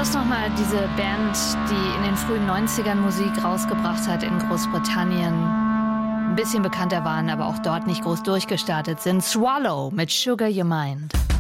das nochmal diese Band, die in den frühen 90ern Musik rausgebracht hat in Großbritannien. Ein bisschen bekannter waren, aber auch dort nicht groß durchgestartet sind. Swallow mit Sugar Your Mind.